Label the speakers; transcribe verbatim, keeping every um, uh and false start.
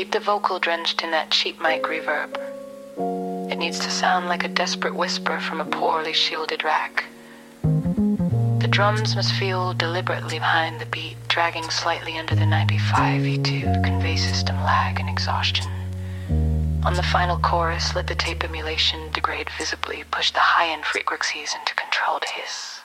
Speaker 1: Keep the vocal drenched in that cheap mic reverb. It needs to sound like a desperate whisper from a poorly shielded rack. The drums must feel deliberately behind the beat, dragging slightly under the ninety-five E two convey system lag and exhaustion. On the final chorus, let the tape emulation degrade visibly, push the high-end frequencies into controlled hiss.